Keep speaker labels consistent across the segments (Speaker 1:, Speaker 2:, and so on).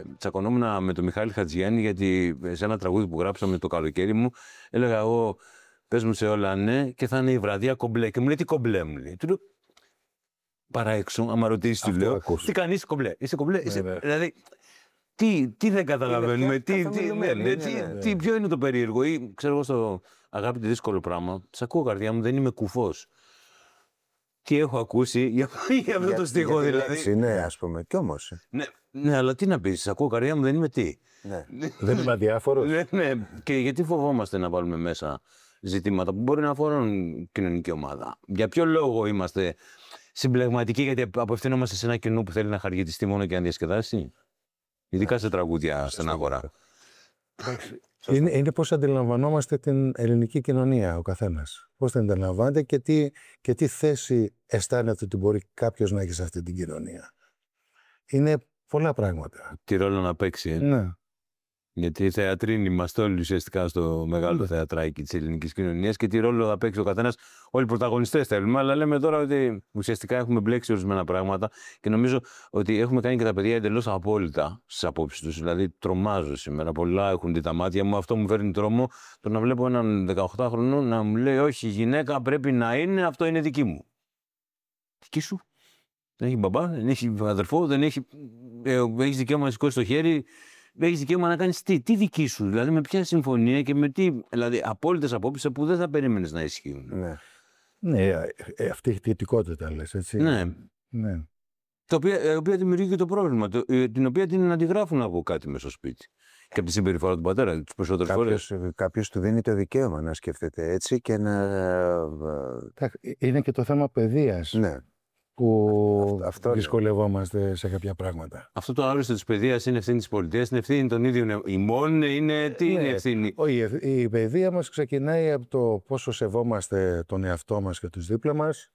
Speaker 1: τσακωνόμουν με τον Μιχάλη Χατζιάννη, γιατί σε ένα τραγούδι που γράψαμε το καλοκαίρι μου, έλεγα εγώ, πες μου σε όλα ναι, και θα είναι η βραδιά κομπλέ. Και μου λέει, τι κομπλέ μου λέει. Του λέω, παρά έξω, άμα ρωτήσει, του λέω, τι κάνει, είσαι κομπλέ. Είσαι κομπλέ. Δηλαδή, τι δεν καταλαβαίνουμε, ποιο είναι το περίεργο. Ή ξέρω εγώ στο αγάπη τι δύσκολο πράγμα. Σ' ακούω, καρδιά μου, δεν είμαι κουφός. Τι έχω ακούσει για αυτό το στίχο, δηλαδή.
Speaker 2: Ναι, ας πούμε, κι όμως.
Speaker 1: Ναι, αλλά τι να πεις, σ' ακούω, καρδιά μου, δεν είμαι τι.
Speaker 2: Δεν είμαι αδιάφορος.
Speaker 1: Ναι, και γιατί φοβόμαστε να βάλουμε μέσα ζητήματα που μπορεί να αφορούν κοινωνική ομάδα. Για ποιο λόγο είμαστε συμπλεγματικοί, γιατί απευθυνόμαστε σε ένα κοινό που θέλει να χαργητιστεί μόνο και να διασκεδάσει. Ειδικά σε τραγούδια στενάχωρα.
Speaker 2: Είναι πώς αντιλαμβανόμαστε την ελληνική κοινωνία ο καθένας. Πώς την αντιλαμβάνεται και τι θέση αισθάνεται ότι μπορεί κάποιος να έχει σε αυτή την κοινωνία. Είναι πολλά πράγματα.
Speaker 1: Τι ρόλο να παίξει.
Speaker 2: Ναι.
Speaker 1: Γιατί οι θεατρίνοι είμαστε όλοι ουσιαστικά στο μεγάλο θεατράκι της ελληνικής κοινωνίας και τι ρόλο θα παίξει ο καθένας. Όλοι οι πρωταγωνιστές θέλουμε, αλλά λέμε τώρα ότι ουσιαστικά έχουμε μπλέξει ορισμένα πράγματα και νομίζω ότι έχουμε κάνει και τα παιδιά εντελώς απόλυτα στις απόψεις τους. Δηλαδή, τρομάζω σήμερα. Πολλά έχουν δει τα μάτια μου. Αυτό μου φέρνει τρόμο. Το να βλέπω έναν 18χρονο να μου λέει: όχι, η γυναίκα πρέπει να είναι, αυτό είναι δική μου. Δική σου. Δεν έχει μπαμπά, δεν έχει αδερφό, δεν έχει. Έχεις δικαίωμα να σηκώσεις το χέρι. Έχεις δικαίωμα να κάνεις τι δική σου, δηλαδή με ποια συμφωνία και με τι. Δηλαδή, απόλυτες απόψεις που δεν θα περίμενες να ισχύουν.
Speaker 2: Ναι, αυτή η θετικότητα λες, έτσι.
Speaker 1: Ναι. Η οποία δημιουργεί και το πρόβλημα, την οποία την αντιγράφουν από κάτι μες στο σπίτι. Και από τη συμπεριφορά του πατέρα, τις περισσότερες φορές.
Speaker 2: Κάποιος του δίνει το δικαίωμα να σκέφτεται έτσι και να. Είναι και το θέμα παιδείας. Ναι. Που δυσκολευόμαστε σε κάποια πράγματα.
Speaker 1: Αυτό το άρρωστο της παιδείας είναι ευθύνη της πολιτείας, είναι ευθύνη των ίδιων ημών, είναι ευθύνη.
Speaker 2: Όχι, η παιδεία μας ξεκινάει από το πόσο σεβόμαστε τον εαυτό μας και τους δίπλα μας,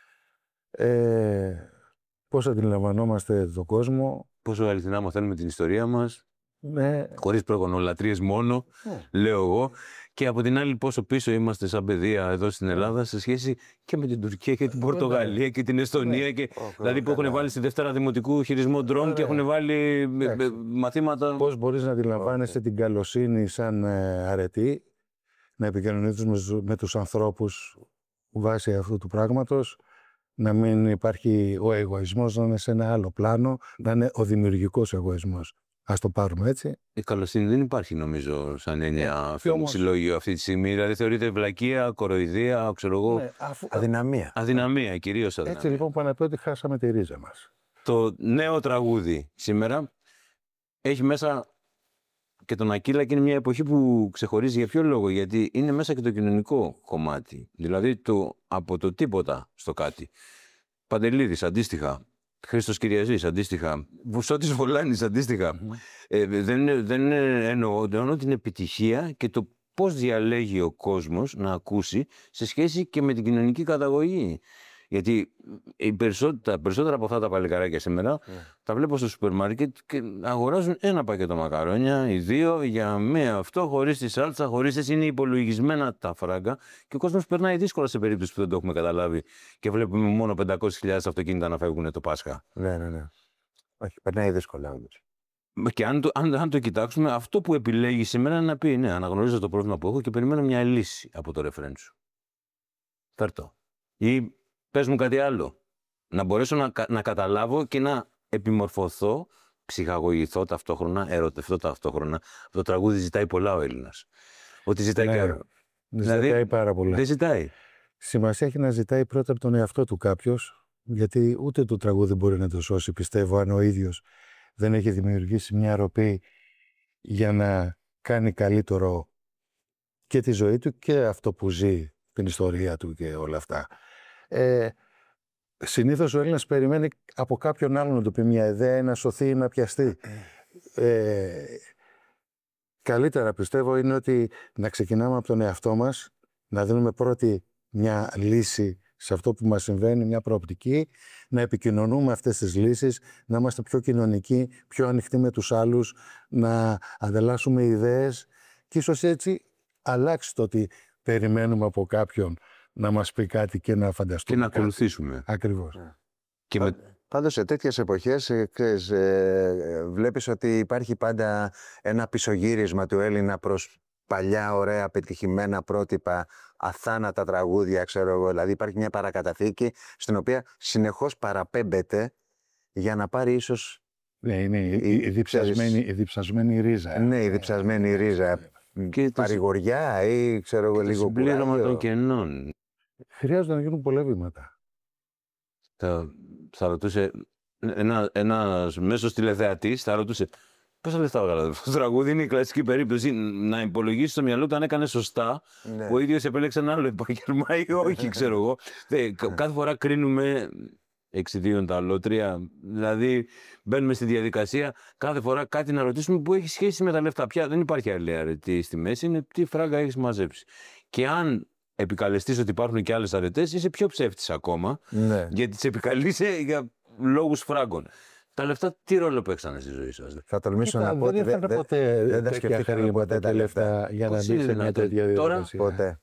Speaker 2: πώς αντιλαμβανόμαστε τον κόσμο.
Speaker 1: Πόσο αληθινά μαθαίνουμε την ιστορία μας, χωρίς προγονολατρίες μόνο, λέω εγώ. Και από την άλλη πόσο πίσω είμαστε σαν παιδεία εδώ στην Ελλάδα σε σχέση και με την Τουρκία και την Πορτογαλία και την Εστονία. Δηλαδή που έχουν βάλει στη Δευτέρα Δημοτικού χειρισμό ντρόν και έχουν βάλει μαθήματα.
Speaker 2: Πώς μπορείς να αντιλαμβάνεσαι την καλοσύνη σαν αρετή, να επικοινωνείς με τους ανθρώπους βάσει αυτού του πράγματος, να μην υπάρχει ο εγωισμός, να είναι σε ένα άλλο πλάνο, να είναι ο δημιουργικός εγωισμός. Ας το πάρουμε έτσι.
Speaker 1: Η καλοσύνη δεν υπάρχει νομίζω σαν έννοια συλλόγιο αυτή τη στιγμή. Δηλαδή θεωρείται βλακεία, κοροϊδία, ξέρω εγώ.
Speaker 2: Αδυναμία.
Speaker 1: Αδυναμία, κυρίως αδυναμία.
Speaker 2: Έτσι λοιπόν πάνε να πει ότι χάσαμε τη ρίζα μας.
Speaker 1: Το νέο τραγούδι σήμερα έχει μέσα και τον Ακύλα και είναι μια εποχή που ξεχωρίζει για ποιο λόγο. Γιατί είναι μέσα και το κοινωνικό κομμάτι. Δηλαδή από το τίποτα στο κάτι. Παντελίδης αντίστοιχα. Χρήστος Κυριαζής, αντίστοιχα. Βουσότης Βολάνης, αντίστοιχα. Δεν εννοώ την επιτυχία και το πώς διαλέγει ο κόσμος να ακούσει σε σχέση και με την κοινωνική καταγωγή. Γιατί τα περισσότερα από αυτά τα παλικαράκια σήμερα τα βλέπω στο σούπερ μάρκετ και αγοράζουν ένα πακέτο μακαρόνια ή δύο για μία αυτό, χωρίς τη σάλτσα, χωρίς έτσι είναι υπολογισμένα τα φράγκα και ο κόσμος περνάει δύσκολα σε περίπτωση που δεν το έχουμε καταλάβει και βλέπουμε μόνο 500.000 αυτοκίνητα να φεύγουν το Πάσχα.
Speaker 2: Ναι. Όχι, περνάει δύσκολα όντως.
Speaker 1: Και αν το κοιτάξουμε, αυτό που επιλέγει σήμερα είναι να πει: ναι, αναγνωρίζω το πρόβλημα που έχω και περιμένω μια λύση από το ρεφρέν σου. Φέρ' το. Ή πες μου κάτι άλλο. Να μπορέσω να καταλάβω και να επιμορφωθώ, ψυχαγωγηθώ ταυτόχρονα, ερωτευτώ ταυτόχρονα. Το τραγούδι ζητάει πολλά ο Έλληνας. Ότι ζητάει καιρό.
Speaker 2: Ζητάει πάρα πολλά.
Speaker 1: Δεν ζητάει.
Speaker 2: Σημασία έχει να ζητάει πρώτα από τον εαυτό του κάποιος, γιατί ούτε το τραγούδι μπορεί να το σώσει, πιστεύω, αν ο ίδιος δεν έχει δημιουργήσει μια ροπή για να κάνει καλύτερο και τη ζωή του και αυτό που ζει, την ιστορία του και όλα αυτά. Συνήθως ο Έλληνας περιμένει από κάποιον άλλον να του πει μια ιδέα ή να σωθεί ή να πιαστεί. Καλύτερα πιστεύω είναι ότι να ξεκινάμε από τον εαυτό μας, να δίνουμε πρώτη μια λύση σε αυτό που μας συμβαίνει, μια προοπτική, να επικοινωνούμε αυτές τις λύσεις, να είμαστε πιο κοινωνικοί, πιο ανοιχτοί με τους άλλους, να ανταλλάσσουμε ιδέες και ίσως έτσι αλλάξει το ότι περιμένουμε από κάποιον να μας πει κάτι και να φανταστούμε.
Speaker 1: Και να ακολουθήσουμε.
Speaker 2: Ακριβώς.
Speaker 3: Πάντως σε τέτοιες εποχές βλέπεις ότι υπάρχει πάντα ένα πισωγύρισμα του Έλληνα προς παλιά, ωραία, πετυχημένα πρότυπα, αθάνατα τραγούδια, ξέρω εγώ. Δηλαδή υπάρχει μια παρακαταθήκη στην οποία συνεχώς παραπέμπεται για να πάρει ίσως...
Speaker 2: Ναι, είναι η διψασμένη ρίζα.
Speaker 3: Ναι, η διψασμένη ρίζα. Και παρηγοριά ή ξέρω εγώ λίγο
Speaker 1: συμπλήρωμα των κενών.
Speaker 2: Χρειάζεται να γίνουν πολλά βήματα.
Speaker 1: Θα ρωτούσε ένας μέσος τηλεθεατής, θα ρωτούσε πόσα λεφτά έβγαλε το τραγούδι. Είναι η κλασική περίπτωση να υπολογίσει στο μυαλό του αν έκανε σωστά. Ναι. Ο ίδιος επέλεξε ένα άλλο επάγγελμα ή όχι, ξέρω εγώ. Κάθε φορά κρίνουμε εξιδίων τα αλότρια. Δηλαδή μπαίνουμε στη διαδικασία κάθε φορά κάτι να ρωτήσουμε που έχει σχέση με τα λεφτά. Πια δεν υπάρχει άλλη αρετή στη μέση, είναι τι φράγκα έχεις μαζέψει. Και αν επικαλεστείς ότι υπάρχουν και άλλες αρετές, είσαι πιο ψεύτης ακόμα. Ναι. Γιατί τις επικαλείσαι για λόγους φράγκων. Τα λεφτά τι ρόλο παίξανε στη ζωή σας?
Speaker 3: Θα τολμήσω να πω ότι δεν τα σκεφτήκαμε ποτέ τα λεφτά
Speaker 2: για να μπει σε μια τέτοια διαδικασία.
Speaker 3: Ποτέ.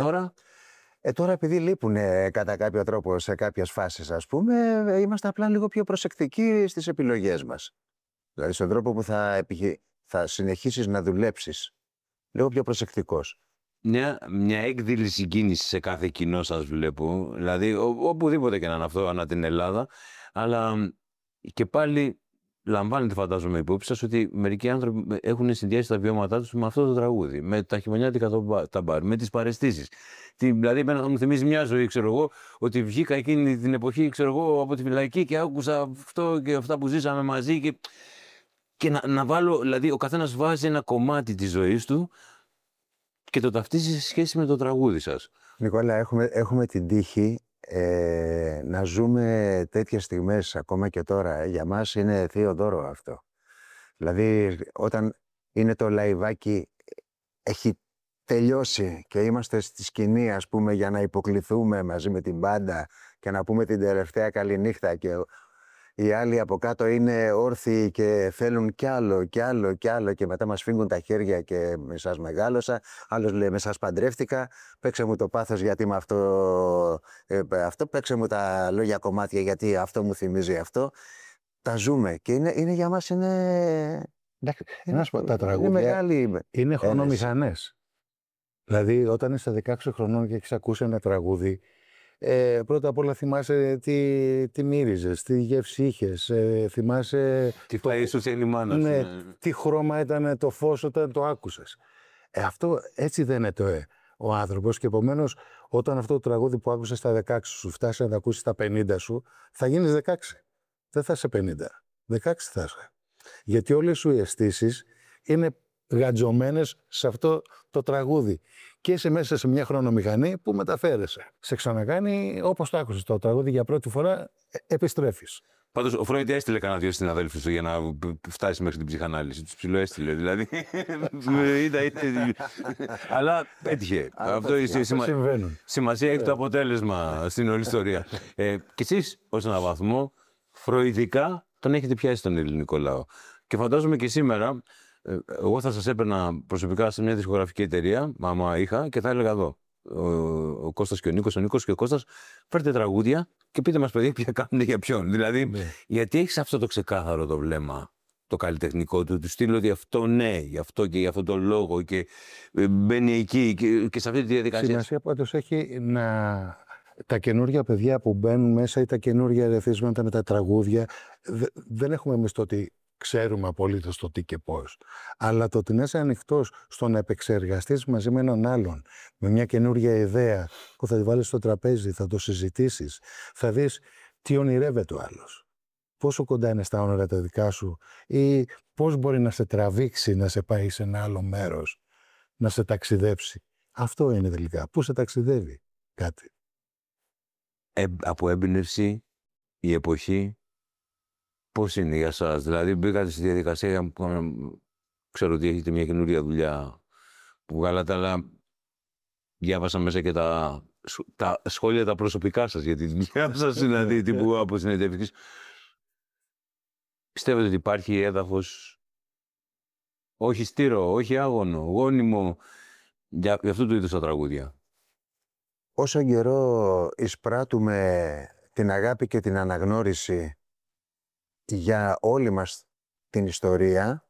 Speaker 3: Τώρα επειδή λείπουν κατά κάποιο τρόπο σε κάποιες φάσεις, ας πούμε, είμαστε απλά λίγο πιο προσεκτικοί στις επιλογές μας. Δηλαδή στον τρόπο που θα συνεχίσεις να δουλέψεις. Λίγο πιο προσεκτικός.
Speaker 1: Μια έκδηλη κίνηση σε κάθε κοινό σας βλέπω. Δηλαδή οπουδήποτε και να είναι αυτό ανά την Ελλάδα. Αλλά και πάλι λαμβάνετε, φαντάζομαι, υπόψη σας ότι μερικοί άνθρωποι έχουν συνδυάσει τα βιώματά τους με αυτό το τραγούδι. Με τα χειμωνιάτικα τα μπαρ, με τις παραισθήσεις. Δηλαδή, εμένα θα μου θυμίζει μια ζωή, ξέρω εγώ, ότι βγήκα εκείνη την εποχή, ξέρω εγώ, από τη φυλακή και άκουσα αυτό και αυτά που ζήσαμε μαζί. Και να βάλω, δηλαδή, ο καθένας βάζει ένα κομμάτι της ζωής του και το ταυτίζει σε σχέση με το τραγούδι σας.
Speaker 3: Νικόλα, έχουμε την τύχη να ζούμε τέτοιες στιγμές ακόμα και τώρα. Για μας είναι θείο δώρο αυτό. Δηλαδή όταν είναι το λαϊβάκι έχει τελειώσει και είμαστε στη σκηνή, ας πούμε, για να υποκληθούμε μαζί με την μπάντα και να πούμε την τελευταία καληνύχτα και οι άλλοι από κάτω είναι όρθιοι και θέλουν κι άλλο κι άλλο κι άλλο και μετά μας φύγουν τα χέρια και με σας μεγάλωσα, άλλος λέει με σας παντρεύτηκα, παίξε μου το πάθος γιατί με αυτό, παίξε μου τα λόγια κομμάτια γιατί αυτό μου θυμίζει αυτό. Τα ζούμε και είναι για μας
Speaker 2: τα τραγούδια είναι χρονομηχανές. Δηλαδή όταν είσαι 16 χρονών και έχεις ακούσει ένα τραγούδι, πρώτα απ' όλα θυμάσαι τι μύριζες, τι γεύση είχες, θυμάσαι...
Speaker 1: Τι φαΐ σου θέλει η μάνα σου.
Speaker 2: Ναι, τι χρώμα ήταν το φως όταν το άκουσες. Αυτό έτσι δεν είναι ο άνθρωπος και επομένως όταν αυτό το τραγούδι που άκουσες στα 16 σου φτάσει να το ακούσεις στα 50 σου, θα γίνεις 16. Δεν θα είσαι 50. 16 θα είσαι. Γιατί όλες σου οι αισθήσεις είναι γατζωμένες σε αυτό το τραγούδι. Και είσαι μέσα σε μια χρονομηχανή που μεταφέρεσαι. Σε ξανακάνει όπως το άκουσες το τραγούδι για πρώτη φορά, επιστρέφεις.
Speaker 1: Πάντως ο Φρόιντ έστειλε κανένα δύο συναδέλφους του για να φτάσει μέχρι την ψυχανάλυση. Τους ψιλοέστειλε δηλαδή. Αλλά έτυχε. Αυτό σημασία έχει το αποτέλεσμα στην όλη ιστορία. Και εσείς ως έναν βαθμό φροηδικά τον έχετε πιάσει τον ελληνικό λαό. Και φαντάζομαι και σήμερα. Εγώ θα σας έπαιρνα προσωπικά σε μια δισκογραφική εταιρεία, άμα είχα, και θα έλεγα εδώ. Ο Κώστας και ο Νίκος και ο Κώστας, φέρτε τραγούδια και πείτε μας, παιδιά, ποια κάνετε για ποιον. Δηλαδή, γιατί έχεις αυτό το ξεκάθαρο το βλέμμα, το καλλιτεχνικό του στυλ, ότι αυτό ναι, γι' αυτό και γι' αυτό το λόγο και μπαίνει εκεί και σε αυτή τη διαδικασία.
Speaker 2: Σημασία πάντως έχει τα καινούργια παιδιά που μπαίνουν μέσα ή τα καινούργια ερεθίσματα με τα τραγούδια, δεν έχουμε εμείς το ότι ξέρουμε απολύτως το τι και πώς. Αλλά το ότι να είσαι ανοιχτός στο να επεξεργαστείς μαζί με έναν άλλον, με μια καινούργια ιδέα που θα τη βάλεις στο τραπέζι, θα το συζητήσεις, θα δεις τι ονειρεύεται ο άλλος. Πόσο κοντά είναι στα όνειρα τα δικά σου ή πώς μπορεί να σε τραβήξει, να σε πάει σε ένα άλλο μέρος, να σε ταξιδέψει. Αυτό είναι τελικά. Πού σε ταξιδεύει κάτι.
Speaker 1: Από έμπνευση, η εποχή, πώς είναι για σας? Δηλαδή μπήκατε στη διαδικασία, ξέρω ότι έχετε μια καινούρια δουλειά που βγάλατε, αλλά διάβασα μέσα και τα σχόλια τα προσωπικά σας για τη δουλειά σας, δηλαδή τύπου από συνεντεύξεις. Πιστεύετε ότι υπάρχει έδαφος, όχι στήρο, όχι άγωνο, γόνιμο, για αυτού του είδους τα τραγούδια?
Speaker 3: Όσο καιρό εισπράττουμε την αγάπη και την αναγνώριση για όλη μας την ιστορία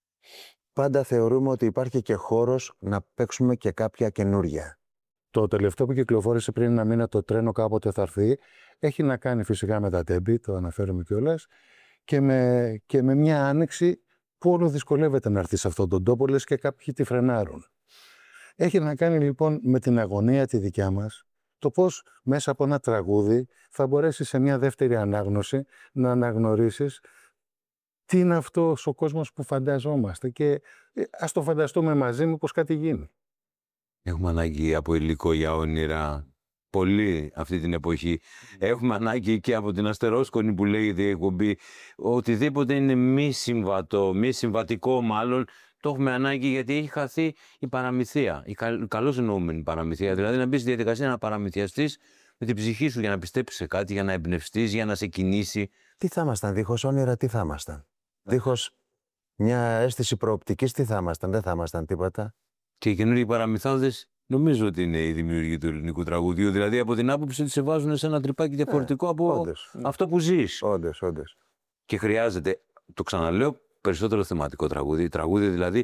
Speaker 3: πάντα θεωρούμε ότι υπάρχει και χώρος να παίξουμε και κάποια καινούρια.
Speaker 2: Το τελευταίο που κυκλοφόρησε πριν ένα μήνα, το τρένο κάποτε θα έρθει, έχει να κάνει φυσικά με τα τέμπη, το αναφέρουμε κιόλας, και με μια άνοιξη που όλο δυσκολεύεται να έρθει σε αυτόν τον τόπο, λες και κάποιοι τη φρενάρουν. Έχει να κάνει λοιπόν με την αγωνία τη δικιά μας, το πώς μέσα από ένα τραγούδι θα μπορέσεις σε μια δεύτερη ανάγνωση να αναγνωρίσεις τι είναι αυτός ο κόσμος που φανταζόμαστε και ας το φανταστούμε μαζί μου πως κάτι γίνει.
Speaker 1: Έχουμε ανάγκη από υλικό για όνειρα πολύ αυτή την εποχή. Έχουμε ανάγκη και από την αστερόσκονη που λέγεται η εκπομπή. Οτιδήποτε είναι μη συμβατό, μη συμβατικό μάλλον, το έχουμε ανάγκη γιατί έχει χαθεί η παραμυθία. Η καλώς εννοούμενη παραμυθία. Δηλαδή να μπει στη διαδικασία να παραμυθιαστείς με την ψυχή σου για να πιστέψεις σε κάτι, για να εμπνευστείς, για να σε κινήσει.
Speaker 3: Τι θα ήμασταν δίχως όνειρα, τι θα ήμασταν? Δίχως μια αίσθηση προοπτικής, τι θα ήμασταν? Δεν θα ήμασταν τίποτα.
Speaker 1: Και οι καινούργιοι παραμυθάδες νομίζω ότι είναι η δημιουργία του ελληνικού τραγουδιού. Δηλαδή από την άποψη ότι σε βάζουν σε ένα τρυπάκι διαφορετικό από αυτό που ζεις.
Speaker 3: Όντως.
Speaker 1: Και χρειάζεται, το ξαναλέω, περισσότερο θεματικό τραγούδι. Τραγούδι δηλαδή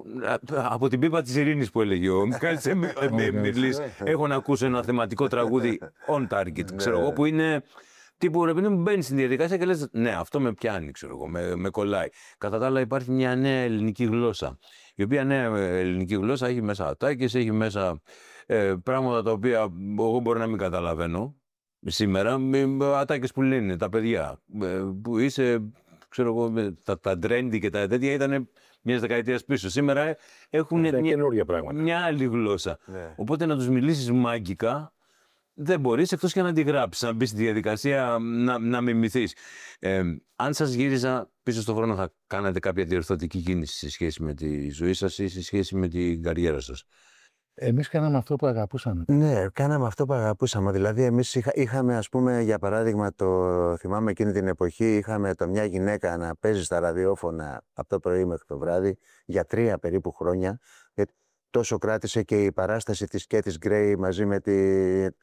Speaker 1: από την πίπα της ειρήνης που έλεγε ο Μιχάλης Μυρλής. Έχω να ακούσω ένα θεματικό τραγούδι on target, ξέρω εγώ, που είναι τύπου ρε παιδί μου, μπαίνεις στην διαδικασία και λες ναι, αυτό με πιάνει, ξέρω εγώ, με κολλάει. Κατά τα άλλα υπάρχει μια νέα ελληνική γλώσσα. Η οποία νέα ελληνική γλώσσα έχει μέσα ατάκες, έχει μέσα πράγματα τα οποία εγώ μπορεί να μην καταλαβαίνω σήμερα. Ατάκες που λένε τα παιδιά, που είσαι, ξέρω εγώ, τα trendy και τα τέτοια ήταν μια δεκαετία πίσω. Σήμερα έχουν μια άλλη γλώσσα. Ναι. Οπότε να τους μιλήσεις μάγικα δεν μπορείς, εκτός και να τη γράψεις, να μπεις στη διαδικασία να μιμηθείς. Αν σας γύριζα πίσω στον χρόνο, θα κάνατε κάποια διορθωτική κίνηση σε σχέση με τη ζωή σας ή σε σχέση με την καριέρα σας?
Speaker 2: Εμείς κάναμε αυτό που αγαπούσαμε.
Speaker 3: Ναι, κάναμε αυτό που αγαπούσαμε. Δηλαδή, εμείς είχαμε, ας πούμε, για παράδειγμα, θυμάμαι εκείνη την εποχή, είχαμε μια γυναίκα να παίζει στα ραδιόφωνα από το πρωί μέχρι το βράδυ για 3 περίπου χρόνια. Τόσο κράτησε και η παράσταση της Κέτις Γκρέι μαζί με την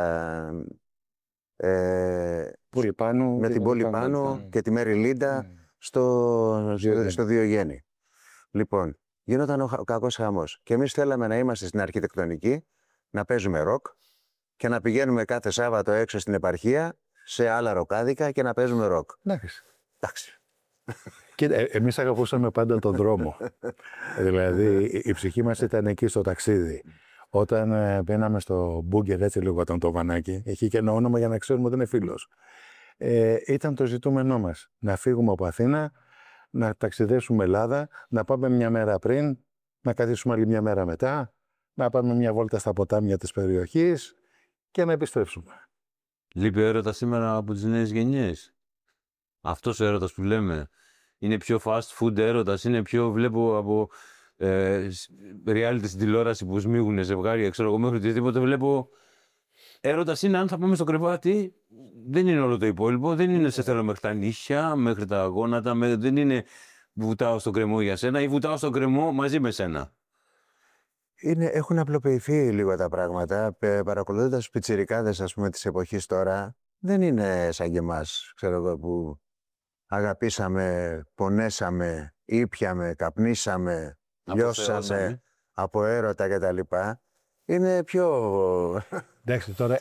Speaker 3: Πόλη Πάνου και τη Μέρι Λίντα στο Διογέννη. Λοιπόν, γινόταν ο κακός χαμός. Και εμείς θέλαμε να είμαστε στην αρχιτεκτονική, να παίζουμε ροκ και να πηγαίνουμε κάθε Σάββατο έξω στην επαρχία σε άλλα ροκάδικα και να παίζουμε ροκ. Εντάξει.
Speaker 2: Κοίτα, εμείς αγαπούσαμε πάντα τον δρόμο. Δηλαδή, η ψυχή μας ήταν εκεί στο ταξίδι. Όταν μπαίναμε στο μπούγκερ, έτσι λίγο ήταν το βανάκι, έχει και ένα όνομα για να ξέρουμε ότι είναι φίλος. Ήταν το ζητούμενό μας. Να φύγουμε από Αθήνα, να ταξιδέψουμε Ελλάδα, να πάμε μια μέρα πριν, να καθίσουμε άλλη μια μέρα μετά, να πάμε μια βόλτα στα ποτάμια της περιοχής και να επιστρέψουμε.
Speaker 1: Λείπει ο έρωτας σήμερα από τις νέες γενιές. Αυτός ο έρωτας που λέμε είναι πιο fast food έρωτας, είναι πιο, βλέπω από reality στην τηλεόραση που σμίγουν ζευγάρια, ξέρω εγώ, μέχρι οτιδήποτε βλέπω. Έρωτας είναι αν θα πάμε στο κρεβάτι, δεν είναι όλο το υπόλοιπο, δεν είναι σε θέλω μέχρι τα νύχια, μέχρι τα γόνατα, δεν είναι βουτάω στο κρεμό για σένα ή βουτάω στο κρεμό μαζί με σένα.
Speaker 3: Έχουν απλοποιηθεί λίγο τα πράγματα. Παρακολουθώντας τους πιτσιρικάδες, ας πούμε, της εποχής τώρα, δεν είναι σαν και εμάς, ξέρω εγώ, που αγαπήσαμε, πονέσαμε, ήπιαμε, καπνίσαμε, λιώσαμε από έρωτα κτλ. Είναι πιο...
Speaker 2: Εντάξει, τώρα...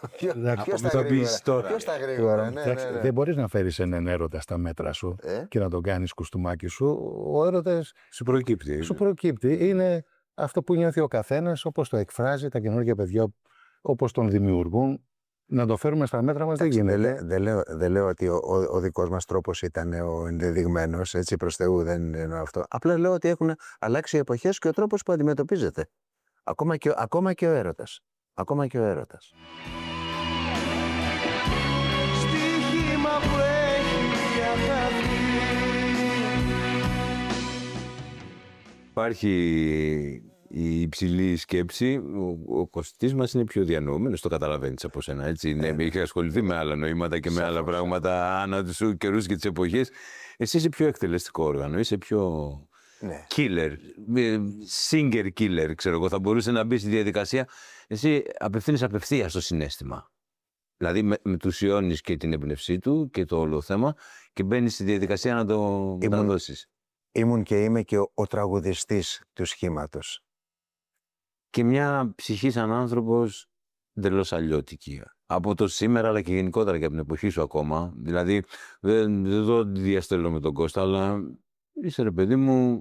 Speaker 3: Πιο στα γρήγορα, ναι.
Speaker 2: Δεν μπορείς να φέρεις έναν έρωτα στα μέτρα σου και να τον κάνεις κουστούμάκι σου. Ο έρωτας
Speaker 1: σου προκύπτει.
Speaker 2: Σου προκύπτει. Είναι αυτό που νιώθει ο καθένας, όπως το εκφράζει, τα καινούργια παιδιά, όπως τον δημιουργούν. Να το φέρουμε στα μέτρα μας δεν γίνεται.
Speaker 3: Δεν λέω ότι ο δικός μας τρόπος ήταν ο ενδεδειγμένος, έτσι προς Θεού δεν εννοώ αυτό. Απλά λέω ότι έχουν αλλάξει οι εποχές και ο τρόπος που αντιμετωπίζεται. Ακόμα και ο έρωτας. Ακόμα και ο έρωτας.
Speaker 4: Στοίχημα που έχει αγάπη.
Speaker 1: Υπάρχει η υψηλή σκέψη, ο Κωστής μας είναι πιο διανοούμενος, το καταλαβαίνεις από σένα, έτσι. Ναι, έχει ασχοληθεί με άλλα νοήματα και με άλλα πράγματα ανά τους καιρούς και τις εποχές. Εσύ είσαι πιο εκτελεστικό όργανο, είσαι πιο killer, singer killer, ξέρω εγώ. Θα μπορούσε να μπει στη διαδικασία. Εσύ απευθύνεις απευθείας στο συναίσθημα. Δηλαδή μετουσιώνεις και την έμπνευσή του και το όλο θέμα και μπαίνεις στη διαδικασία να το μεταδώσεις.
Speaker 3: Ήμουν και είμαι και ο τραγουδιστής του σχήματος.
Speaker 1: Και μια ψυχή σαν άνθρωπος εντελώς αλλιώτικη. Από το σήμερα, αλλά και γενικότερα και από την εποχή σου ακόμα. Δηλαδή, δεν το διαστέλνω με τον Κώστα, αλλά είσαι, ρε παιδί μου,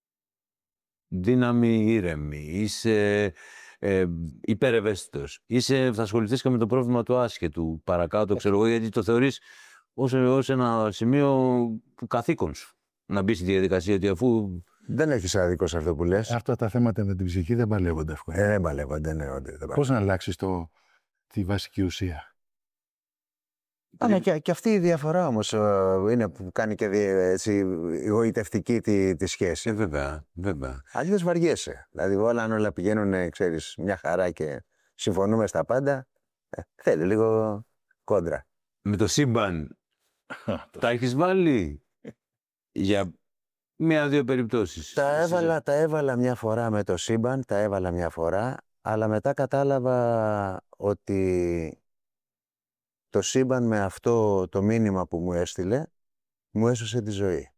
Speaker 1: δύναμη ήρεμη. Είσαι υπερευαίσθητος. Θα ασχοληθείς και με το πρόβλημα του άσχετου παρακάτω, ξέρω εγώ, γιατί το θεωρείς ως ένα σημείο του καθήκον σου. Να μπει στη διαδικασία ότι αφού.
Speaker 3: Δεν έχεις άδικο σε αυτό που λες.
Speaker 2: Αυτά τα θέματα με την ψυχή δεν παλεύονται εύκολα.
Speaker 3: Δεν παλεύονται, ναι.
Speaker 2: Πώς να αλλάξεις τη βασική ουσία.
Speaker 3: Ναι, και αυτή η διαφορά όμως είναι που κάνει και έτσι, εγωιτευτική τη σχέση.
Speaker 1: Βέβαια.
Speaker 3: Αλλιώς βαριέσαι. Δηλαδή, αν όλα πηγαίνουν, ξέρεις, μια χαρά και συμφωνούμε στα πάντα, θέλει λίγο κόντρα.
Speaker 1: Με το σύμπαν τα έχεις βάλει για μία-δύο περιπτώσεις.
Speaker 3: Τα έβαλα μια φορά με το σύμπαν, αλλά μετά κατάλαβα ότι το σύμπαν με αυτό το μήνυμα που μου έστειλε, μου έσωσε τη ζωή.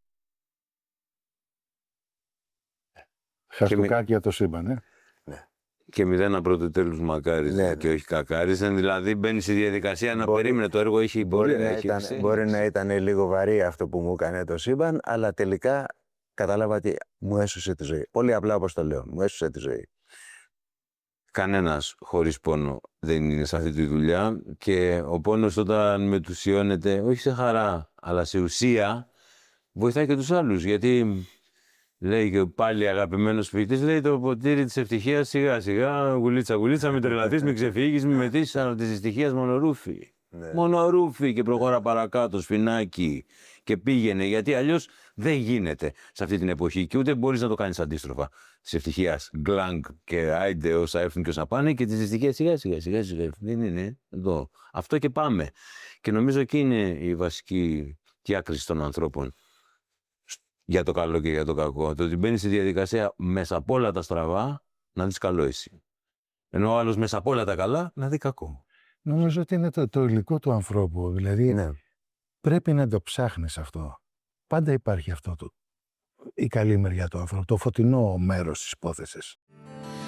Speaker 2: Χαστούκάκια το σύμπαν,
Speaker 3: Ναι.
Speaker 1: Και μηδένα πρώτου τέλους μακάριζαν και όχι κακάριζαν. Δηλαδή μπαίνει στη διαδικασία να περίμενε το έργο, έχει
Speaker 3: Μπορεί να ήταν λίγο βαρύ αυτό που μου έκανε το σύμπαν, αλλά τελικά κατάλαβα ότι μου έσωσε τη ζωή. Πολύ απλά όπως το λέω, μου έσωσε τη ζωή.
Speaker 1: Κανένας χωρίς πόνο δεν είναι σε αυτή τη δουλειά και ο πόνος όταν μετουσιώνεται όχι σε χαρά αλλά σε ουσία βοηθάει και τους άλλους, γιατί λέει και πάλι αγαπημένος ποιητής, λέει το ποτήρι της ευτυχίας σιγά σιγά, γουλίτσα γουλίτσα, μην τρελαθείς, μην ξεφύγεις, μην μετήσεις, αλλά της ευτυχίας μονορούφι.
Speaker 3: Ναι.
Speaker 1: Μονορούφι και προχώρα παρακάτω, σφινάκι και πήγαινε, γιατί αλλιώς δεν γίνεται σε αυτή την εποχή και ούτε μπορείς να το κάνεις αντίστροφα. Της ευτυχίας γκλάνγκ και άιντε όσα έρθουν και όσα πάνε και της δυστυχίας σιγά σιγά. Δεν είναι εδώ. Αυτό και πάμε. Και νομίζω εκεί είναι η βασική διάκριση των ανθρώπων. Για το καλό και για το κακό. Το ότι μπαίνει στη διαδικασία μέσα από όλα τα στραβά να δεις καλό εσύ. Ενώ ο άλλος μέσα από όλα τα καλά να δει κακό.
Speaker 2: Νομίζω ότι είναι το υλικό του ανθρώπου. Δηλαδή
Speaker 3: Ναι.
Speaker 2: πρέπει να το ψάχνεις αυτό. Πάντα υπάρχει αυτό η καλή μεριά του ανθρώπου, το φωτεινό μέρος της υπόθεσης.